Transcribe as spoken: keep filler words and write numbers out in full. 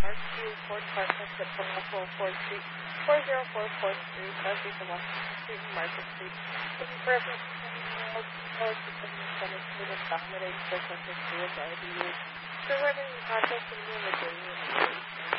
Parkview, Ford Apartments at one oh four Ford Street, four oh four Fourth Street, Southeast of Washington Street, and Market Street. Looking for a professional college system center student and dominating for Central School of R B U. So we're in contact with me in the day and the day.